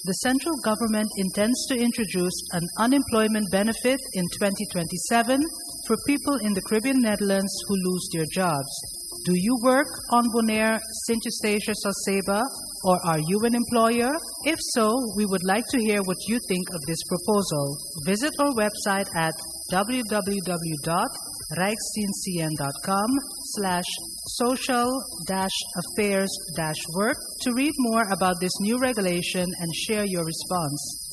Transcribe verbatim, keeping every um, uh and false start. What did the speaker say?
The central government intends to introduce an unemployment benefit in twenty twenty-seven for people in the Caribbean Netherlands who lose their jobs. Do you work on Bonaire, Saint Eustatius, or Ceiba, or are you an employer? If so, we would like to hear what you think of this proposal. Visit our website at w w w dot rijksdienstcn.com slash social dash affairs dash work to read more about this new regulation and share your response.